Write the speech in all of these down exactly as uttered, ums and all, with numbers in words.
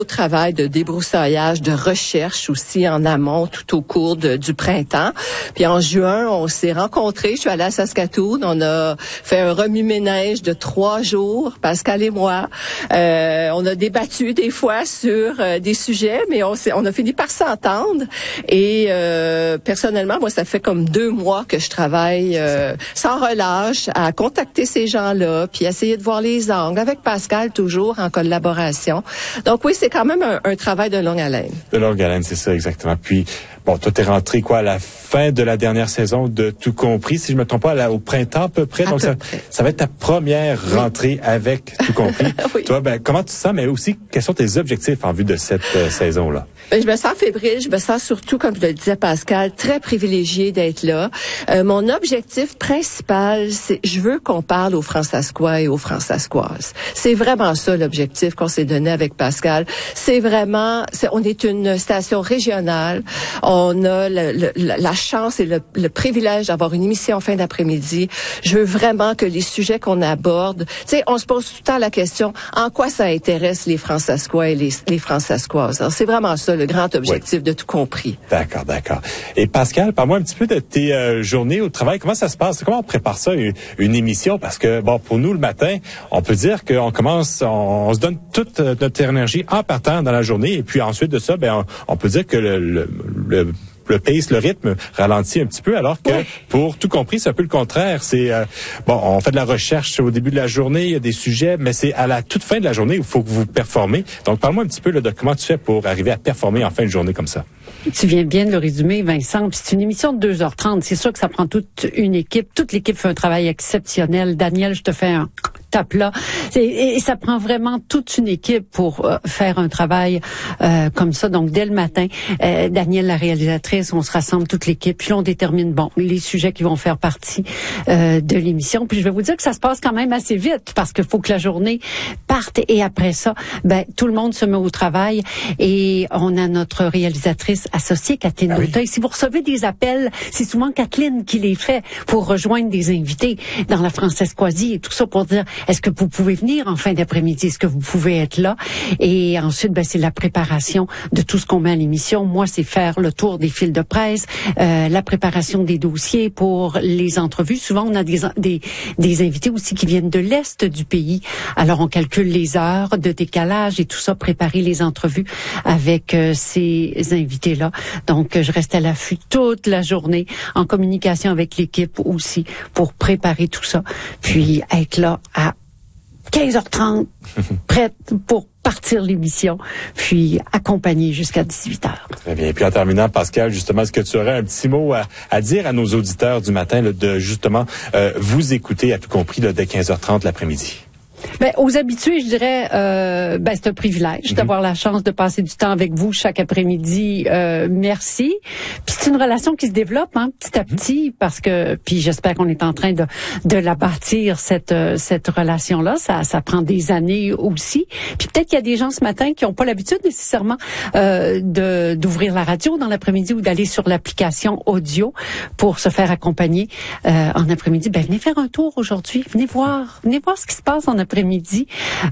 travail de débroussaillage, de recherche aussi en amont tout au cours de, du printemps. Puis en juin, on s'est rencontrés. Je suis allée à Saskatoon. On a fait un remue-ménage de trois jours, Pascal et moi. Euh, on a débattu des fois sur euh, des sujets, mais on, s'est, on a fini par s'entendre. Et euh, personnellement, moi, ça fait comme deux mois que je travaille euh, sans relâche à contacter ces gens-là, puis essayer de voir les angles avec Pascal toujours en collaboration. Donc oui, c'est quand même un, un travail de longue haleine. De longue haleine, c'est ça, exactement. Puis, bon, toi, t'es rentré, quoi, à la fin de la dernière saison de Tout compris, si je me trompe pas, là, au printemps à peu près. À Donc, peu ça, près. ça va être ta première oui. rentrée avec Tout compris. Oui. Toi, ben, comment tu te sens, mais aussi, quels sont tes objectifs en vue de cette euh, saison-là? Ben, je me sens fébrile, je me sens surtout, comme je le disais Pascal, très privilégiée d'être là. Euh, mon objectif principal, c'est, je veux qu'on parle aux Françaiscois et aux Françaiscoises. C'est vraiment ça l'objectif qu'on s'est donné avec Pascal. C'est vraiment, c'est, on est une station régionale. On a le, le, la chance et le, le privilège d'avoir une émission en fin d'après-midi. Je veux vraiment que les sujets qu'on aborde, tu sais, on se pose tout le temps la question, en quoi ça intéresse les Françaiscois et les, les Françaiscoises. Alors, c'est vraiment ça le grand objectif oui. de Tout compris. D'accord, d'accord. Et Pascal, parle-moi un petit peu de tes euh, journées au travail. Comment ça se passe? Comment on prépare ça, une, une émission? Parce que, bon, pour nous, le matin, on peut dire qu'on commence, on, on se donne toute notre énergie en partant dans la journée. Et puis ensuite de ça, ben, on, on peut dire que le, le, le le pace, le rythme ralentit un petit peu, alors que oui. pour Tout compris, c'est un peu le contraire. C'est euh, bon, on fait de la recherche au début de la journée, il y a des sujets, mais c'est à la toute fin de la journée où il faut que vous performez. Donc, parle-moi un petit peu là, de comment tu fais pour arriver à performer en fin de journée comme ça. Tu viens bien de le résumer, Vincent. Puis c'est une émission de deux heures trente. C'est sûr que ça prend toute une équipe. Toute l'équipe fait un travail exceptionnel. Daniel, je te fais un tape là. Et, et ça prend vraiment toute une équipe pour euh, faire un travail euh, comme ça. Donc, dès le matin, euh, Daniel, la réalisatrice, on se rassemble toute l'équipe. Puis là, on détermine, bon, les sujets qui vont faire partie euh, de l'émission. Puis je vais vous dire que ça se passe quand même assez vite parce qu'il faut que la journée parte. Et après ça, ben tout le monde se met au travail. Et on a notre réalisatrice associée, Kathleen ah oui. Dauteuil. Si vous recevez des appels, c'est souvent Kathleen qui les fait pour rejoindre des invités dans la Françaiscoisie et tout ça pour dire est-ce que vous pouvez venir en fin d'après-midi? Est-ce que vous pouvez être là? Et ensuite, ben, c'est la préparation de tout ce qu'on met à l'émission. Moi, c'est faire le tour des fils de presse, euh, la préparation des dossiers pour les entrevues. Souvent, on a des, des, des invités aussi qui viennent de l'Est du pays. Alors, on calcule les heures de décalage et tout ça, préparer les entrevues avec euh, ces invités-là. Donc, je reste à l'affût toute la journée en communication avec l'équipe aussi pour préparer tout ça. Puis, être là à quinze heures trente, prête pour partir l'émission, puis accompagner jusqu'à dix-huit heures. Très bien. Et puis en terminant, Pascal, justement, est-ce que tu aurais un petit mot à, à dire à nos auditeurs du matin là, de justement euh, vous écouter à Tout compris là, dès quinze heures trente l'après-midi? Ben, aux habitués, je dirais, euh, ben, c'est un privilège mm-hmm. d'avoir la chance de passer du temps avec vous chaque après-midi. Euh, merci. Puis c'est une relation qui se développe, hein, petit à petit, mm-hmm. parce que, puis j'espère qu'on est en train de de la bâtir cette cette relation-là. Ça ça prend des années aussi. Puis peut-être qu'il y a des gens ce matin qui n'ont pas l'habitude nécessairement euh, de d'ouvrir la radio dans l'après-midi ou d'aller sur l'application audio pour se faire accompagner euh, en après-midi. Ben venez faire un tour aujourd'hui. Venez voir, venez voir ce qui se passe en après-midi. Après-midi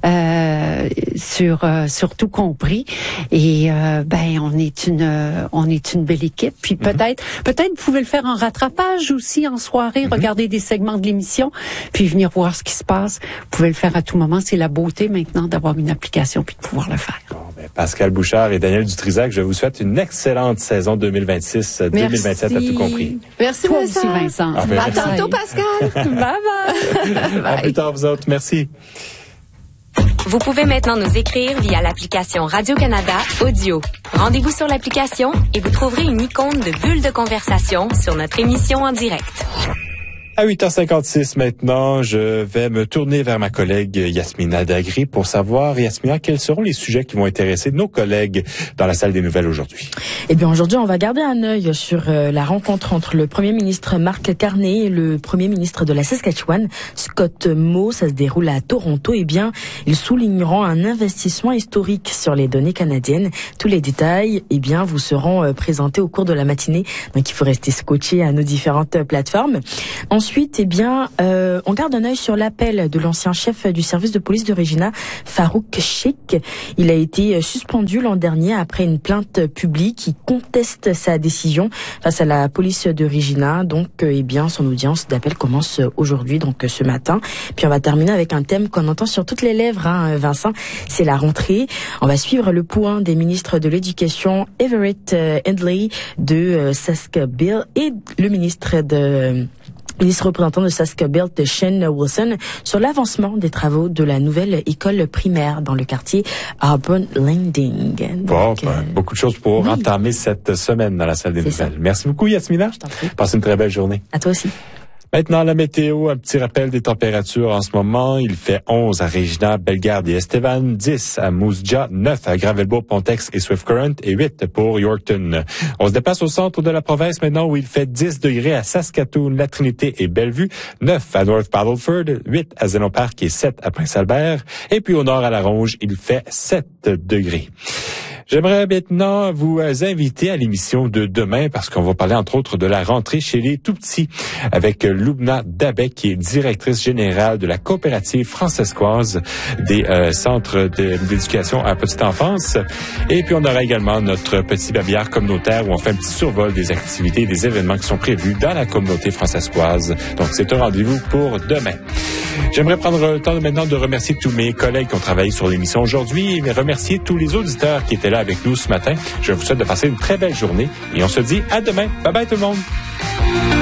euh, sur euh, sur Tout compris et euh, ben on est une euh, on est une belle équipe puis mm-hmm. peut-être peut-être vous pouvez le faire en rattrapage aussi en soirée mm-hmm. regarder des segments de l'émission puis venir voir ce qui se passe. Vous pouvez le faire à tout moment. C'est la beauté maintenant d'avoir une application puis de pouvoir le faire. Bon, ben, Pascal Bouchard et Daniel Dutrisac, je vous souhaite une excellente saison deux mille vingt-six deux mille vingt-sept à Tout compris. Merci Toi Vincent. aussi Vincent. Ah, ben, à tantôt Pascal. Bye bye. À plus tard vous autres. Merci. Vous pouvez maintenant nous écrire via l'application Radio-Canada Audio. Rendez-vous sur l'application et vous trouverez une icône de bulle de conversation sur notre émission en direct. À huit heures cinquante-six maintenant, je vais me tourner vers ma collègue Yasmina Dagri pour savoir, Yasmina, quels seront les sujets qui vont intéresser nos collègues dans la salle des nouvelles aujourd'hui. Eh bien, aujourd'hui, on va garder un œil sur euh, la rencontre entre le premier ministre Mark Carney et le premier ministre de la Saskatchewan, Scott Moe. Ça se déroule à Toronto. Eh bien, ils souligneront un investissement historique sur les données canadiennes. Tous les détails, eh bien, vous seront euh, présentés au cours de la matinée. Donc, il faut rester scotché à nos différentes euh, plateformes. Ensuite, Ensuite, eh bien, euh, on garde un œil sur l'appel de l'ancien chef du service de police de Regina, Farouk Cheikh. Il a été suspendu l'an dernier après une plainte publique qui conteste sa décision face à la police de Regina. Donc, euh, eh bien, son audience d'appel commence aujourd'hui, donc ce matin. Puis on va terminer avec un thème qu'on entend sur toutes les lèvres, hein, Vincent. C'est la rentrée. On va suivre le point des ministres de l'Éducation, Everett euh, Endley de euh, Saska-Bill, et le ministre de ministre représentant de Saska-Bill, de Shane Wilson, sur l'avancement des travaux de la nouvelle école primaire dans le quartier Auburn Landing. Bon, ben, euh... beaucoup de choses pour oui. entamer cette semaine dans la salle des C'est nouvelles. Ça. Merci beaucoup, Yasmina. Passe une très belle journée. À toi aussi. Maintenant, la météo, un petit rappel des températures en ce moment. Il fait onze à Regina, Bellegarde et Estevan, dix à Moose-Jaw, neuf à Gravelbourg, Pontex et Swift Current et huit pour Yorkton. On se déplace au centre de la province maintenant où il fait dix degrés à Saskatoon, La Trinité et Bellevue, neuf à North Battleford, huit à Zénon Park et sept à Prince-Albert. Et puis au nord à La Ronge, il fait sept degrés. J'aimerais maintenant vous inviter à l'émission de demain parce qu'on va parler entre autres de la rentrée chez les tout-petits avec Loubna Dabek qui est directrice générale de la coopérative francescoise des euh, centres de, d'éducation à petite enfance. Et puis on aura également notre petit babillard communautaire où on fait un petit survol des activités et des événements qui sont prévus dans la communauté francescoise. Donc c'est un rendez-vous pour demain. J'aimerais prendre le temps maintenant de remercier tous mes collègues qui ont travaillé sur l'émission aujourd'hui et remercier tous les auditeurs qui étaient là avec nous ce matin. Je vous souhaite de passer une très belle journée et on se dit à demain. Bye bye tout le monde.